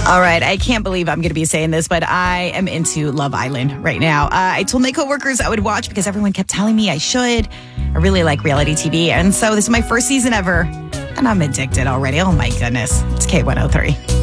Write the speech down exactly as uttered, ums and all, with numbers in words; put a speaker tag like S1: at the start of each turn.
S1: All right, I can't believe I'm going to be saying this, but I am into Love Island right now. Uh, I told my coworkers I would watch because everyone kept telling me I should. I really like reality T V, and so this is my first season ever, and I'm addicted already. Oh my goodness. It's K one oh three.